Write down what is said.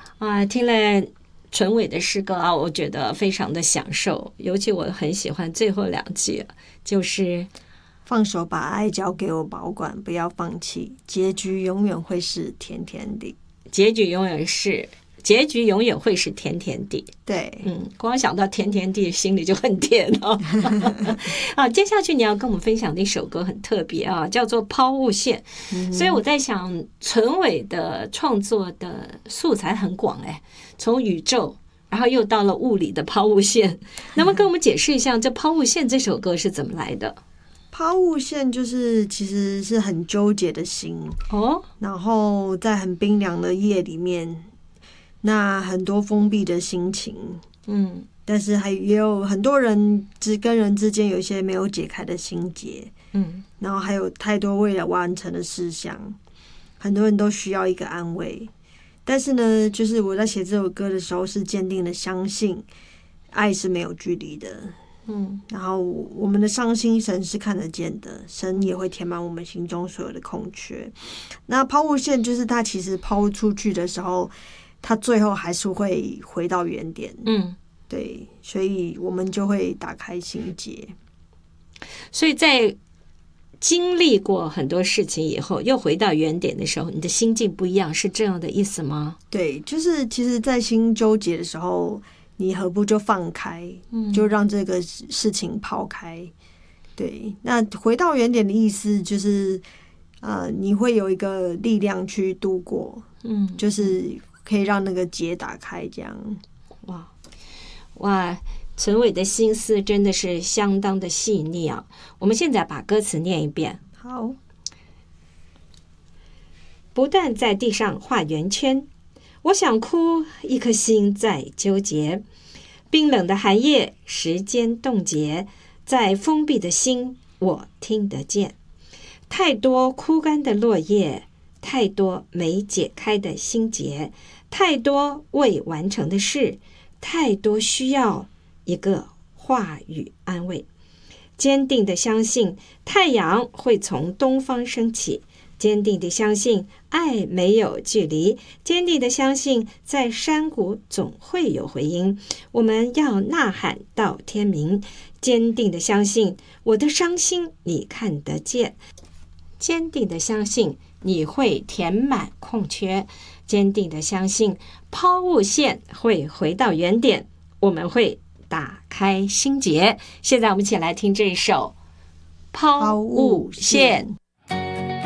听了纯伟的诗歌啊，我觉得非常的享受，尤其我很喜欢最后2句，就是放手把爱交给我保管，不要放弃，结局永远会是甜甜的。 结局永远会是甜甜的。 对， 光想到甜甜地，心里就很甜哦。接下去你要跟我们分享的一首歌很特别啊，叫做《抛物线》。所以我在想，纯伟的创作的素材很广从宇宙，然后又到了物理的抛物线。那么跟我们解释一下，这《抛物线》这首歌是怎么来的？ 抛物线就是其实是很纠结的心然后在很冰凉的夜里面，那很多封闭的心情，但是也有很多人跟人之间有一些没有解开的心结，然后还有太多未了完成的事项，很多人都需要一个安慰。但是呢，就是我在写这首歌的时候，是坚定的相信爱是没有距离的。然后我们的伤心神是看得见的，神也会填满我们心中所有的空缺。那抛物线就是它其实抛出去的时候，它最后还是会回到原点。对，所以我们就会打开心结。 所以在经历过很多事情以后，又回到原点的时候，你的心境不一样，是这样的意思吗？ 对，就是其实在心纠结的时候，你何不就放开，就让这个事情抛开。对，那回到原点的意思就是你会有一个力量去度过，就是可以让那个结打开这样。 哇，陈伟的心思真的是相当的细腻啊。我们现在把歌词念一遍。 好， 不断在地上画圆圈，我想哭，一颗心在纠结。冰冷的寒夜，时间冻结，在封闭的心，我听得见。太多枯干的落叶，太多没解开的心结，太多未完成的事，太多需要一个话语安慰。坚定地相信太阳会从东方升起，坚定地相信爱没有距离，坚定地相信在山谷总会有回音。我们要呐喊到天明，坚定地相信我的伤心你看得见，坚定地相信你会填满空缺，坚定地相信抛物线会回到原点，我们会打开心结。现在我们一起来听这首抛物线。